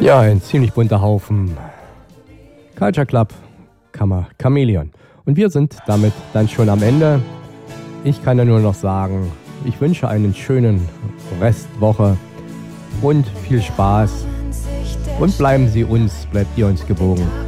Ja, ein ziemlich bunter Haufen. Culture Club, Chameleon. Und wir sind damit dann schon am Ende. Ich kann ja nur noch sagen, ich wünsche einen schönen Restwoche und viel Spaß. Und bleibt ihr uns gewogen.